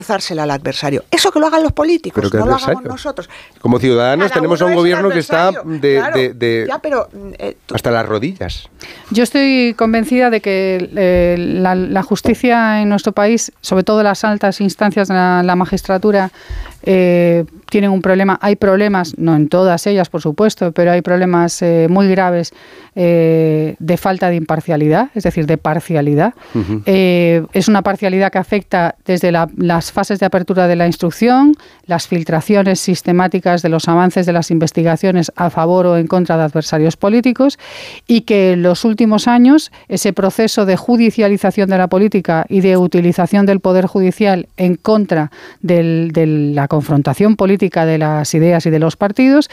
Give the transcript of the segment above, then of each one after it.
dársela al adversario. Eso que lo hagan los políticos, no lo hagamos nosotros. Como ciudadanos tenemos a un gobierno que está hasta las rodillas. Yo estoy convencida de que la justicia en nuestro país, sobre todo las altas instancias de la magistratura, tienen un problema. Hay problemas, no en todas ellas, por supuesto, pero hay problemas muy graves de falta de imparcialidad, es decir, de parcialidad. Uh-huh. Es una parcialidad que afecta desde las fases de apertura de la instrucción, las filtraciones sistemáticas de los avances de las investigaciones a favor o en contra de adversarios políticos, y que en los últimos años ese proceso de judicialización de la política y de utilización del Poder Judicial en contra de la confrontación política de las ideas y de los partidos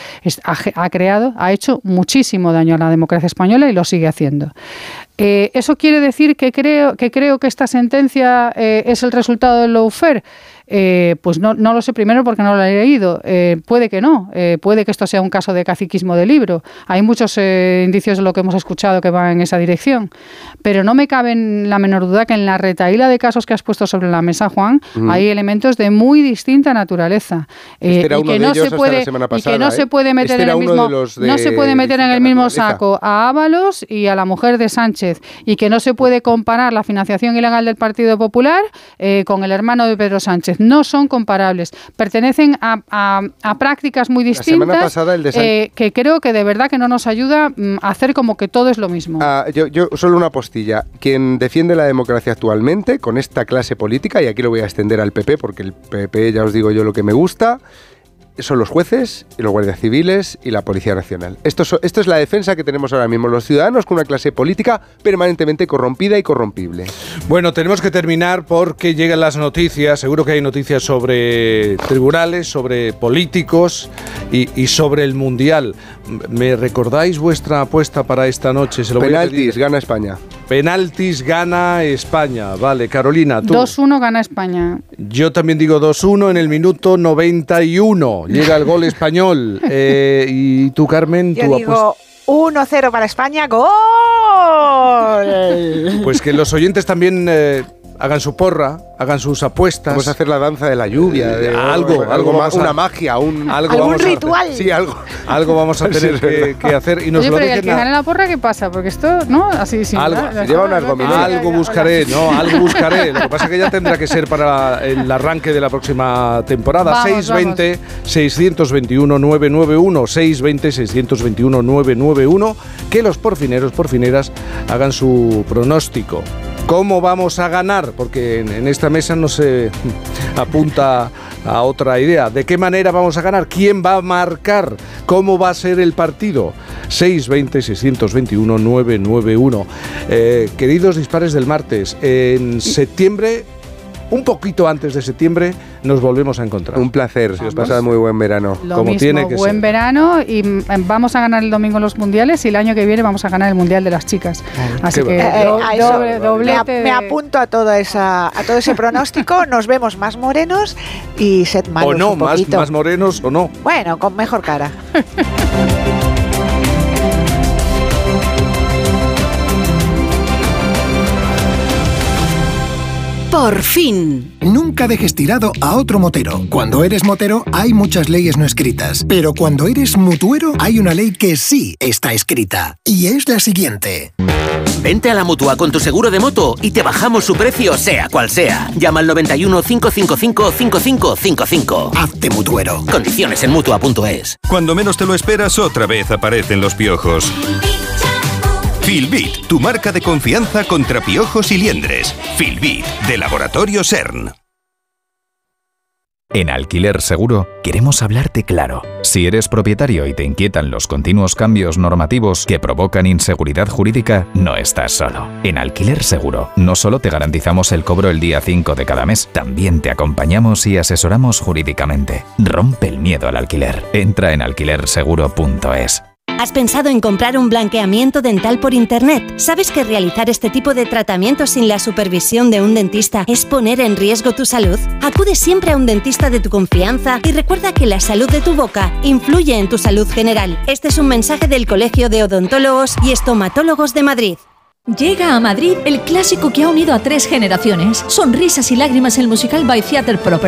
ha hecho muchísimo daño a la democracia española y lo sigue haciendo. ¿Eso quiere decir que creo que esta sentencia es el resultado del lawfare? Pues no lo sé, primero porque no lo he leído. Puede que no, puede que esto sea un caso de caciquismo de libro. Hay muchos indicios de lo que hemos escuchado que van en esa dirección. Pero no me cabe la menor duda que en la retahíla de casos que has puesto sobre la mesa, Juan, hay elementos de muy distinta naturaleza. Y que no se puede meter en el mismo, no se puede meter en el mismo saco a Ábalos y a la mujer de Sánchez, y que no se puede comparar la financiación ilegal del Partido Popular con el hermano de Pedro Sánchez. No son comparables. Pertenecen a prácticas muy distintas. La semana pasada que creo que de verdad que no nos ayuda a hacer como que todo es lo mismo. Yo solo una postilla. Quien defiende la democracia actualmente con esta clase política, y aquí lo voy a extender al PP, porque el PP, ya os digo yo lo que me gusta, son los jueces y los guardias civiles y la Policía Nacional. Esto es la defensa que tenemos ahora mismo los ciudadanos con una clase política permanentemente corrompida y corrompible. Bueno, tenemos que terminar porque llegan las noticias. Seguro que hay noticias sobre tribunales, sobre políticos y sobre el Mundial. ¿Me recordáis vuestra apuesta para esta noche? Penaltis, gana España. Penaltis, gana España. Vale, Carolina, tú. 2-1 gana España. Yo también digo 2-1 en el minuto 91. Llega el gol español. ¿Y tú, Carmen? Yo digo 1-0 para España. ¡Gol! Pues que los oyentes también hagan su porra, hagan sus apuestas. Vamos a hacer la danza de la lluvia. Algo más, una magia. ¿Algún ritual? Sí, algo vamos a tener que hacer. Y nos Oye, lo pero dejen. ¿el que gane la porra qué pasa? Porque esto, ¿no? Así sin lleva unas gominolas. Algo buscaré. Lo que pasa es que ya tendrá que ser para el arranque de la próxima temporada. 620-621-991. 620-621-991. Que los porfineras hagan su pronóstico. ¿Cómo vamos a ganar? Porque en esta mesa no se apunta a otra idea. ¿De qué manera vamos a ganar? ¿Quién va a marcar? ¿Cómo va a ser el partido? 620-621-991. Queridos dispares del martes, en septiembre, un poquito antes de septiembre, nos volvemos a encontrar. Un placer, si os pasa muy buen verano. Como mismo, tiene que buen ser. Verano, y vamos a ganar el domingo los mundiales, y el año que viene vamos a ganar el mundial de las chicas. Así que doblete. Me apunto a todo ese pronóstico. Nos vemos más morenos y sed malos. O no, más morenos o no. Bueno, con mejor cara. Por fin. Nunca dejes tirado a otro motero. Cuando eres motero hay muchas leyes no escritas, pero cuando eres mutuero hay una ley que sí está escrita, y es la siguiente. Vente a la Mutua con tu seguro de moto y te bajamos su precio sea cual sea. Llama al 91 555 5555. Hazte mutuero. Condiciones en Mutua.es. Cuando menos te lo esperas, otra vez aparecen los piojos. Filbit, tu marca de confianza contra piojos y liendres. Filbit, de Laboratorio CERN. En Alquiler Seguro queremos hablarte claro. Si eres propietario y te inquietan los continuos cambios normativos que provocan inseguridad jurídica, no estás solo. En Alquiler Seguro no solo te garantizamos el cobro el día 5 de cada mes, también te acompañamos y asesoramos jurídicamente. Rompe el miedo al alquiler. Entra en alquilerseguro.es. ¿Has pensado en comprar un blanqueamiento dental por internet? ¿Sabes que realizar este tipo de tratamientos sin la supervisión de un dentista es poner en riesgo tu salud? Acude siempre a un dentista de tu confianza y recuerda que la salud de tu boca influye en tu salud general. Este es un mensaje del Colegio de Odontólogos y Estomatólogos de Madrid. Llega a Madrid el clásico que ha unido a 3 generaciones. Sonrisas y lágrimas, el musical by Theatre Properties.